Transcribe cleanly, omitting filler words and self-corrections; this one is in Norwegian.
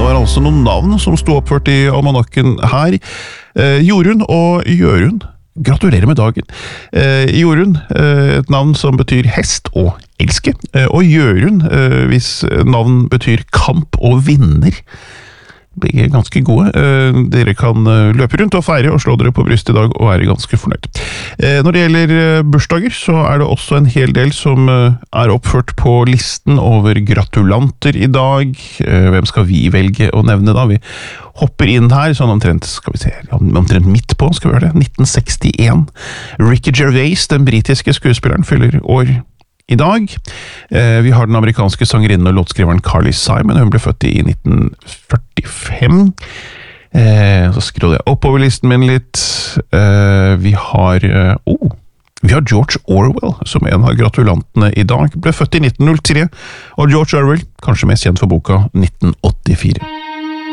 var altså noen navn som stod oppført i almanakken her. Jorunn og Jørund. Gratulerer med dagen. Jorunn, et navn som betyr hest og elske. Og Jørund, hvis navn betyr kamp og vinner. Begge er ganske gode. Dere kan løpe rundt og feire og slå dere på brystet i dag og være ganske fornøyd. Når det gjelder bursdager, så er det også en hel del som er oppført på listen over gratulanter i dag. Hvem skal vi velge å nevne da? Vi hopper inn her, sånn omtrent, skal vi se, omtrent midt på, skal vi gjøre det, 1961. Ricky Gervais, den britiske skuespilleren, fyller år i dag. Vi har den amerikanske sangerinnen og låtskriveren Carly Simon. Hun ble født i 1945. Så scroller jeg oppover listen min litt. Vi har George Orwell, som en av gratulantene i dag. Ble født i 1903, og George Orwell, kanskje mest kjent for boka 1984.